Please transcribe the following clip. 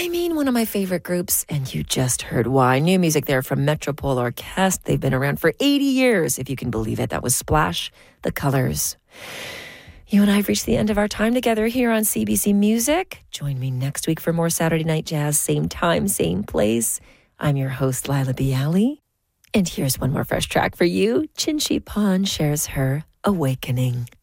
I mean, one of my favorite groups, and you just heard why. New music there from Metropole Orchestre. They've been around for 80 years, if you can believe it. That was Splash, The Colors. You and I have reached the end of our time together here on CBC Music. Join me next week for more Saturday Night Jazz, same time, same place. I'm your host, Lila Bialy. And here's one more fresh track for you. Chin Shi Pan shares her Awakening.